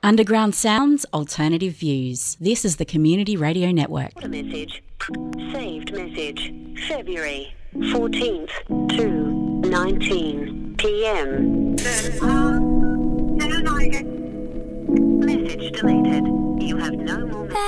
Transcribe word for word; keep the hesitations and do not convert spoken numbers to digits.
Underground sounds, alternative views. This is the Community Radio Network. What a message. Saved message. February fourteenth to nineteen p.m. Message deleted. You have no more messages.